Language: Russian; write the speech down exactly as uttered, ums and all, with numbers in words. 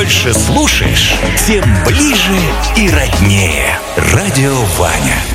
больше слушаешь, тем ближе и роднее. Радио Ваня.